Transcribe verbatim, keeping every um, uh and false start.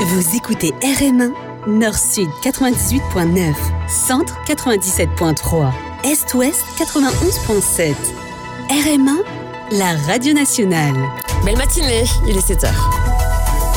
Vous écoutez R M un, Nord-Sud quatre-vingt-dix-huit virgule neuf, Centre quatre-vingt-dix-sept virgule trois, Est-Ouest quatre-vingt-onze virgule sept. R M un, la radio nationale. Belle matinée, il est sept heures.